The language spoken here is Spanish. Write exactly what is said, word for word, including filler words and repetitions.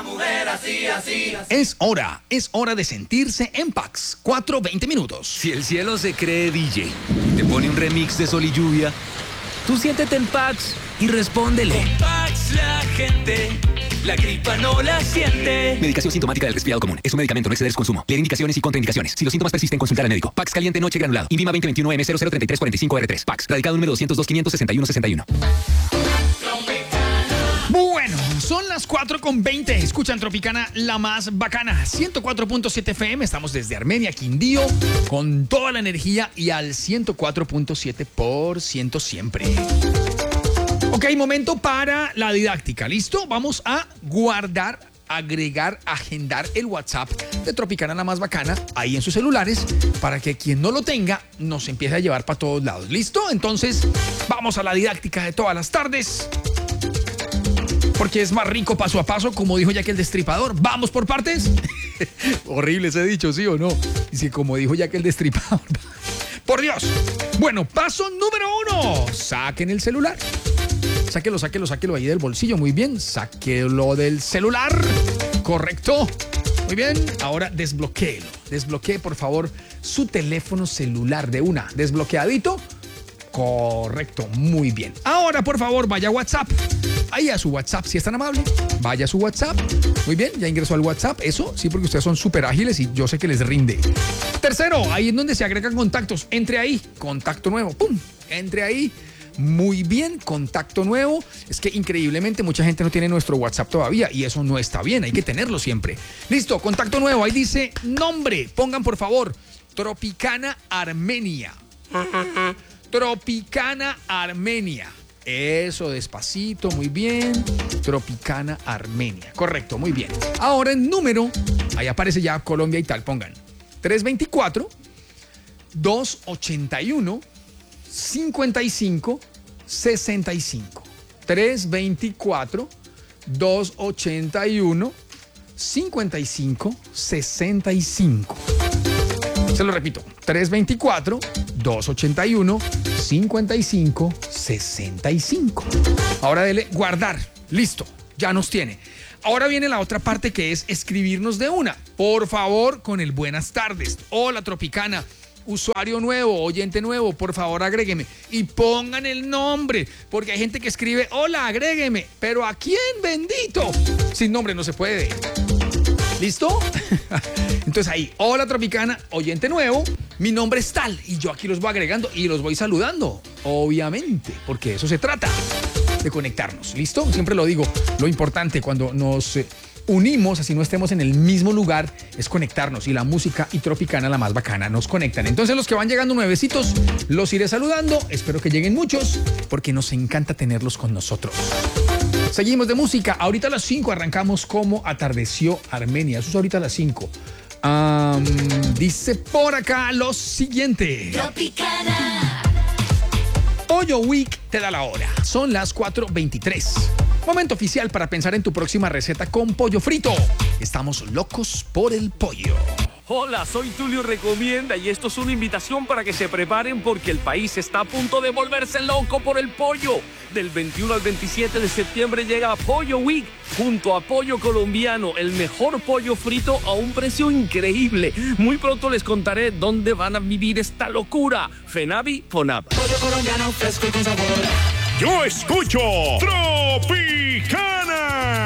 mujer así, así, así. Es hora, es hora de sentirse en Pax. cuatro veinte minutos. Si el cielo se cree D J y te pone un remix de Sol y Lluvia, tú siéntete en Pax y respóndele. Con Pax la gente, la gripa no la siente. Medicación sintomática del resfriado común. Es un medicamento, no exceder su consumo. Leer indicaciones y contraindicaciones. Si los síntomas persisten, consultar al médico. Pax caliente noche granulado. INVIMA veinte veintiuno M cero cero treinta y tres cuarenta y cinco R tres. Pax. Radicado número doscientos dos quinientos sesenta y uno sesenta y uno. Bueno, son las cuatro con veinte. Escuchan Tropicana, la más bacana. ciento cuatro punto siete F M. Estamos desde Armenia, Quindío, con toda la energía y al ciento cuatro punto siete por ciento siempre. Ok, momento para la didáctica. ¿Listo? Vamos a guardar, agregar, agendar el WhatsApp de Tropicana, la más bacana, ahí en sus celulares, para que quien no lo tenga nos empiece a llevar para todos lados. ¿Listo? Entonces, vamos a la didáctica de todas las tardes. Porque es más rico paso a paso, como dijo Jack el Destripador. ¿Vamos por partes? Horrible ese dicho, ¿sí o no? Dice, como dijo Jack el Destripador. ¡Por Dios! Bueno, paso número uno. Saquen el celular. Sáquelo, sáquelo, sáquelo ahí del bolsillo. Muy bien. Sáquelo del celular. Correcto. Muy bien. Ahora desbloquéelo. Desbloquee, por favor, su teléfono celular de una. Desbloqueadito. Correcto, muy bien. Ahora, por favor, vaya a WhatsApp. Ahí a su WhatsApp, si es tan amable. Vaya a su WhatsApp. Muy bien, ya ingresó al WhatsApp. Eso, sí, porque ustedes son súper ágiles y yo sé que les rinde. Tercero, ahí es donde se agregan contactos. Entre ahí, contacto nuevo. ¡Pum! Entre ahí. Muy bien, contacto nuevo. Es que increíblemente mucha gente no tiene nuestro WhatsApp todavía y eso no está bien, hay que tenerlo siempre. Listo, contacto nuevo. Ahí dice nombre. Pongan, por favor, Tropicana Armenia. Tropicana Armenia. Eso, despacito, muy bien. Tropicana Armenia. Correcto, muy bien. Ahora en número, ahí aparece ya Colombia y tal, pongan. tres veinticuatro, doscientos ochenta y uno, cincuenta y cinco, sesenta y cinco. tres veinticuatro, doscientos ochenta y uno, cincuenta y cinco, sesenta y cinco. Se lo repito, tres veinticuatro, doscientos ochenta y uno, cincuenta y cinco, sesenta y cinco. Ahora dele guardar. Listo, ya nos tiene. Ahora viene la otra parte que es escribirnos de una. Por favor, con el buenas tardes. Hola, Tropicana. Usuario nuevo, oyente nuevo, por favor agrégueme. Y pongan el nombre, porque hay gente que escribe, hola, agrégueme. ¿Pero a quién, bendito? Sin nombre no se puede. ¿Listo? Entonces ahí, hola Tropicana, oyente nuevo, mi nombre es tal y yo aquí los voy agregando y los voy saludando, obviamente, porque de eso se trata, de conectarnos. ¿Listo? Siempre lo digo, lo importante cuando nos eh, unimos, así no estemos en el mismo lugar, es conectarnos y la música y Tropicana, la más bacana, nos conectan. Entonces los que van llegando nuevecitos, los iré saludando, espero que lleguen muchos, porque nos encanta tenerlos con nosotros. Seguimos de música. Ahorita a las cinco arrancamos como atardeció Armenia. Eso es ahorita a las cinco. Um, dice por acá lo siguiente. Tropicana. Pollo Week te da la hora. Son las cuatro veintitrés. Momento oficial para pensar en tu próxima receta con pollo frito. Estamos locos por el pollo. Hola, soy Tulio Recomienda y esto es una invitación para que se preparen porque el país está a punto de volverse loco por el pollo. Del veintiuno al veintisiete de septiembre llega Pollo Week junto a Pollo Colombiano, el mejor pollo frito a un precio increíble. Muy pronto les contaré dónde van a vivir esta locura. Fenavi, Fonab. Pollo colombiano fresco y con sabor. Yo escucho Tropicana.